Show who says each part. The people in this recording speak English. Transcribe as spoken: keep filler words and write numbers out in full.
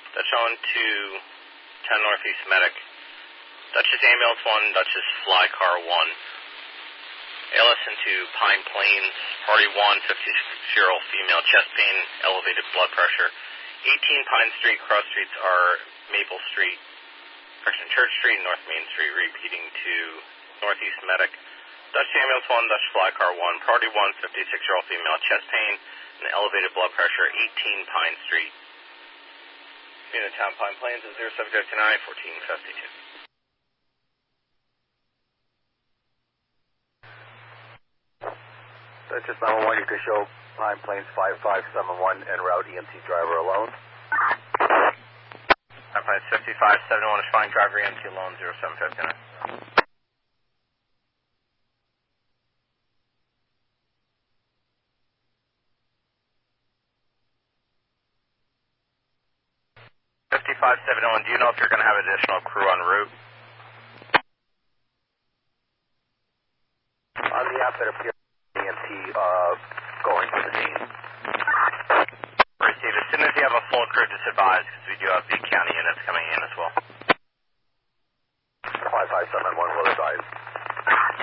Speaker 1: Dutch Owen to ten Northeast Medic. Dutchess Ambulance one, Dutchess Fly Car one. A L S into Pine Plains, Party one, fifty-year-old female, chest pain, elevated blood pressure. eighteen Pine Street, cross streets are Maple Street, correction, Church Street, North Main Street, repeating to Northeast Medic. Dutch Ambulance one, Dutch Fly Car one, Party one, fifty-six-year-old female, chest pain, and elevated blood pressure, eighteen Pine Street. Unit Town Pine Plains is zero seven nine, fourteen fifty-two.
Speaker 2: Dutchess nine one one, you can show Pine Plains five five seven one en route E M T driver alone.
Speaker 1: Pine Plains fifty-five seventy-one is fine, driver E M T alone, zero seven nine. fifty-five seventy-one, do you know if you're going to have additional crew en route?
Speaker 2: On the app, it appears E M T uh, going to the scene.
Speaker 1: Receive. As soon as you have a full crew, just advise, because we do have the county units coming in as well.
Speaker 2: five five seven one will advise.